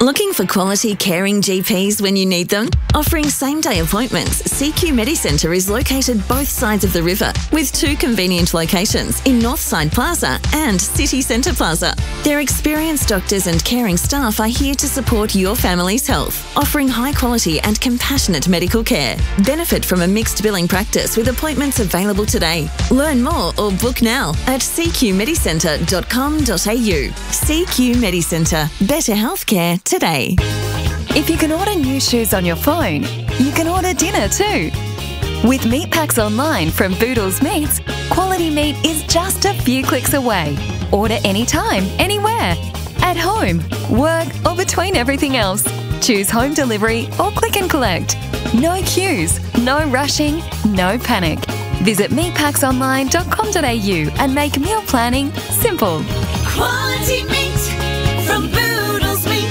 Looking for quality, caring GPs when you need them? Offering same-day appointments, CQ Medicentre is located both sides of the river with 2 convenient locations in Northside Plaza and City Centre Plaza. Their experienced doctors and caring staff are here to support your family's health, offering high-quality and compassionate medical care. Benefit from a mixed billing practice with appointments available today. Learn more or book now at cqmedicentre.com.au. CQ Medicentre. Better healthcare today. If you can order new shoes on your phone, you can order dinner too. With meat packs online from Boodles Meats, quality meat is just a few clicks away. Order anytime, anywhere. At home, work or between everything else. Choose home delivery or click and collect. No queues, no rushing, no panic. Visit meatpacksonline.com.au and make meal planning simple. Quality meat from Boodles Meats.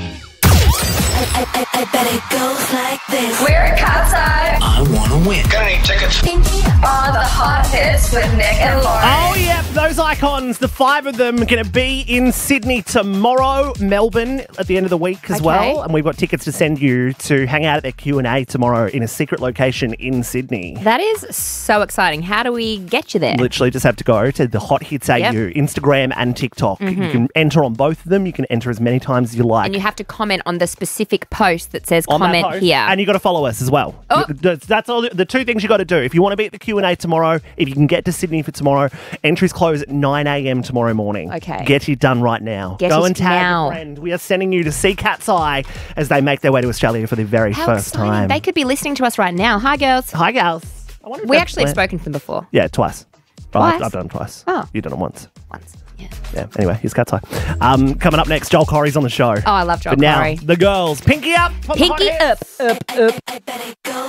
I bet it goes like this. We're at Catside. I want to win. Got any tickets? On the hot hits with Nick and Lauren. Oh, yeah, those icons, the 5 of them, going to be in Sydney tomorrow, Melbourne at the end of the week as well. And we've got tickets to send you to hang out at their Q&A tomorrow in a secret location in Sydney. That is so exciting. How do we get you there? Literally just have to go to the Hot Hits AU, Instagram and TikTok. You can enter on both of them. You can enter as many times as you like. And you have to comment on the specific post that says comment here. And you got to follow us as well. Oh. That's all the 2 things you got to do. If you want to be at the Q&A tomorrow, if you can get to Sydney for tomorrow, entries close at 9 a.m. tomorrow morning. Okay. Get it done right now. Get Go it and tag now. a friend. We are sending you to see Cat's Eye as they make their way to Australia for the very How first exciting. time. They could be listening to us right now. Hi, girls. Hi, gals. I wonder if We that's actually have planned. spoken to them before. Yeah, twice. Twice? I've done them twice. Oh. You've done it once. Once. Yeah. Yeah. Anyway, here's Cat's Eye. Coming up next, Joel Corey's on the show. Oh, I love Joel But now, Corey. the girls, pinky up. Pinky up, up, up. I bet it goes